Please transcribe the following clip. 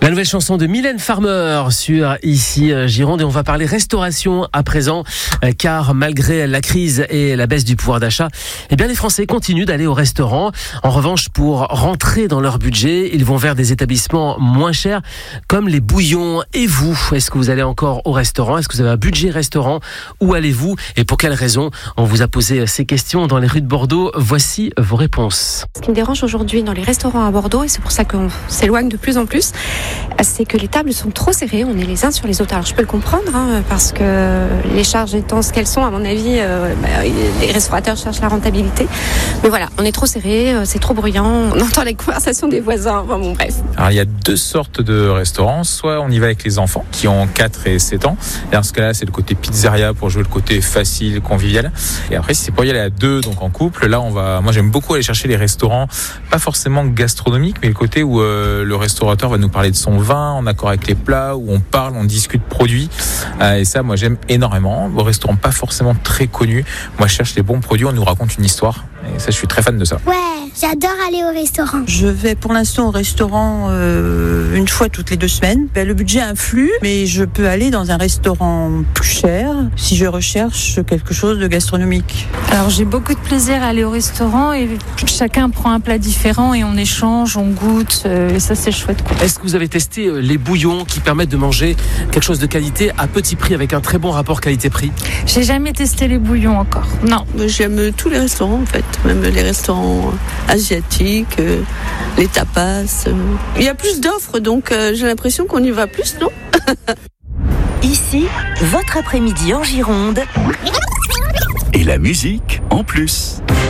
La nouvelle chanson de Mylène Farmer sur Ici Gironde, et on va parler restauration à présent, car malgré la crise et la baisse du pouvoir d'achat, eh bien les Français continuent d'aller au restaurant. En revanche, pour rentrer dans leur budget, ils vont vers des établissements moins chers comme les bouillons. Et vous, est-ce que vous allez encore au restaurant? Est-ce que vous avez un budget restaurant? Où allez-vous et pour quelles raisons? On vous a posé ces questions dans les rues de Bordeaux. Voici vos réponses. Ce qui me dérange aujourd'hui dans les restaurants à Bordeaux, et c'est pour ça qu'on s'éloigne de plus en plus, c'est que les tables sont trop serrées, on est les uns sur les autres. Alors je peux le comprendre, parce que les charges étant ce qu'elles sont, à mon avis, les restaurateurs cherchent la rentabilité. Mais voilà, on est trop serrés, c'est trop bruyant, on entend les conversations des voisins, enfin bon bref. Alors il y a deux sortes de restaurants, soit on y va avec les enfants qui ont 4 et 7 ans, et dans ce cas-là c'est le côté pizzeria pour jouer le côté facile, convivial. Et après si c'est pour y aller à 2, donc en couple, là moi j'aime beaucoup aller chercher les restaurants, pas forcément gastronomiques, mais le côté où le restaurateur va nous parler de son vin, en accord avec les plats, où on parle, on discute produits, et ça moi j'aime énormément. Au restaurant pas forcément très connu, moi je cherche les bons produits, on nous raconte une histoire, et ça je suis très fan de ça. Ouais, j'adore aller au restaurant. Je vais pour l'instant au restaurant une fois toutes les 2 semaines. Le budget influe, mais je peux aller dans un restaurant plus cher si je recherche quelque chose de gastronomique. Alors j'ai beaucoup de plaisir à aller au restaurant et chacun prend un plat différent et on échange, on goûte, et ça c'est chouette. Est-ce que vous avez testé les bouillons qui permettent de manger quelque chose de qualité à petit prix avec un très bon rapport qualité-prix? J'ai jamais testé les bouillons encore, non. J'aime tous les restaurants en fait, même les restaurants asiatiques, les tapas. Il y a plus d'offres, donc j'ai l'impression qu'on y va plus, non? Ici, votre après-midi en Gironde. Et la musique en plus.